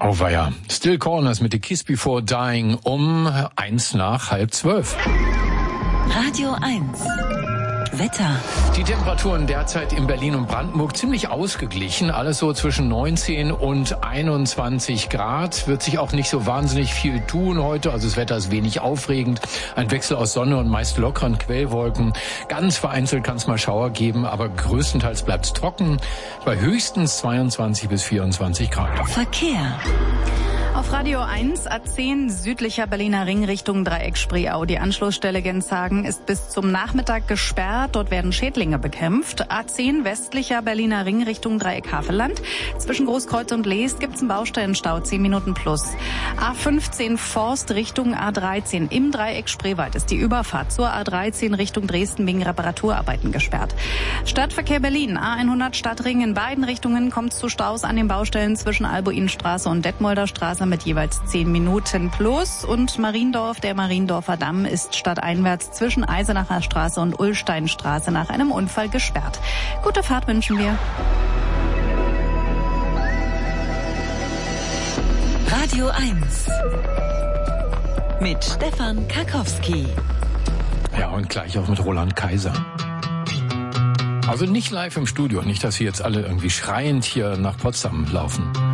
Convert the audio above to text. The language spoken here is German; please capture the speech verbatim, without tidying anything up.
Auweia. Still Corners mit The Kiss Before Dying um eins nach halb zwölf. Radio eins. Wetter. Die Temperaturen derzeit in Berlin und Brandenburg ziemlich ausgeglichen. Alles so zwischen neunzehn und einundzwanzig Grad. Wird sich auch nicht so wahnsinnig viel tun heute. Also das Wetter ist wenig aufregend. Ein Wechsel aus Sonne und meist lockeren Quellwolken. Ganz vereinzelt kann es mal Schauer geben, aber größtenteils bleibt es trocken. Bei höchstens zweiundzwanzig bis vierundzwanzig Grad. Verkehr. Auf Radio eins, A zehn, südlicher Berliner Ring Richtung Dreieck Spreeau. Die Anschlussstelle Genshagen ist bis zum Nachmittag gesperrt. Dort werden Schädlinge bekämpft. A zehn, westlicher Berliner Ring Richtung Dreieck Havelland. Zwischen Großkreuz und Leest gibt's einen Baustellenstau, zehn Minuten plus. A fünfzehn, Forst Richtung A dreizehn. Im Dreieck Spreewald ist die Überfahrt zur A dreizehn Richtung Dresden wegen Reparaturarbeiten gesperrt. Stadtverkehr Berlin, A hundert Stadtring. In beiden Richtungen kommt es zu Staus an den Baustellen zwischen Albuinstraße und Detmolder Straße mit jeweils zehn Minuten plus. Und Mariendorf, der Mariendorfer Damm, ist stadteinwärts zwischen Eisenacher Straße und Ullsteinstraße nach einem Unfall gesperrt. Gute Fahrt wünschen wir. Radio eins. Mit Stefan Karkowski. Ja, und gleich auch mit Roland Kaiser. Also nicht live im Studio, nicht, dass wir jetzt alle irgendwie schreiend hier nach Potsdam laufen.